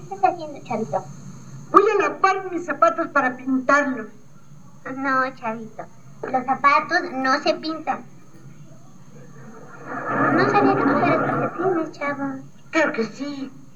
¿Qué está haciendo, Chavito? Voy a lavar mis zapatos para pintarlos. No, Chavito. Los zapatos no se pintan. No sabía que tú eras calcetines, chavo. Creo que sí.